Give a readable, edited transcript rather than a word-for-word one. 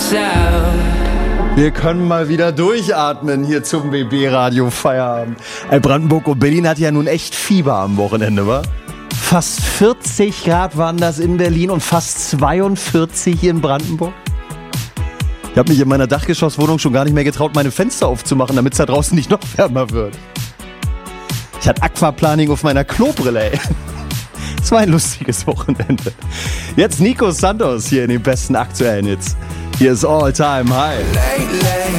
Wir können mal wieder durchatmen hier zum BB-Radio Feierabend. Brandenburg und Berlin hat ja nun echt Fieber am Wochenende, wa? Fast 40 Grad waren das in Berlin und fast 42 hier in Brandenburg. Ich habe mich in meiner Dachgeschosswohnung schon gar nicht mehr getraut, meine Fenster aufzumachen, damit es da draußen nicht noch wärmer wird. Ich hatte Aquaplaning auf meiner Klobrille, ey. Es war ein lustiges Wochenende. Jetzt Nico Santos hier in den besten aktuellen Hits. Hier ist All Time High.